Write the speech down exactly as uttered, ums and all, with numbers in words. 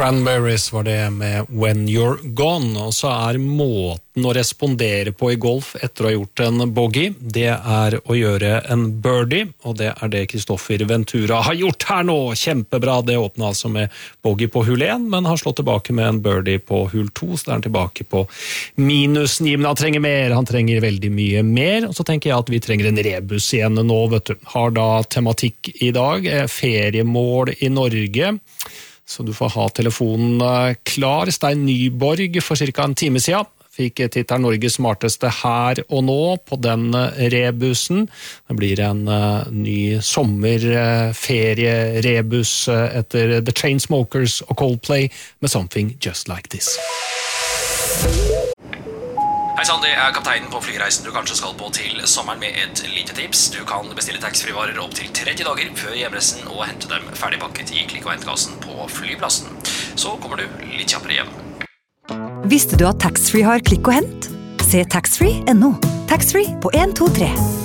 Cranberries var det med When You're Gone, og så er måten å respondere på i golf etter å ha gjort en bogey, det er å gjøre en birdie, og det er det Kristoffer Ventura har gjort her nå. Kjempebra, det åpnet altså med bogey på hull én, men har slått tilbake med en birdie på hull to, så er han tilbake på minusniven. Han trenger mer, han trenger veldig mye mer, og så tenker jeg at vi trenger en rebus igjen nå, vet du. Har da tematikk i dag, feriemål i Norge, så du får ha telefonen klar. Stein Nyborg for cirka en time siden fikk tittelen Norges smarteste her og nå på den rebusen. Det blir en uh, ny sommerferie-rebus uh, etter The Chainsmokers og Coldplay med Something Just Like This. Hei sann, det er kapteinen på flyreisen du kanskje skal på til sommeren med et lite tips. Du kan bestille taxfree-varer opp til tretti dager før hjemreisen og hente dem ferdigpakket i klikk- og hentkassen på flyplassen. Så kommer du litt kjappere hjem. Visste du at taxfree har klikk og hent? Se taxfree punktum no. Taxfree på en to tre.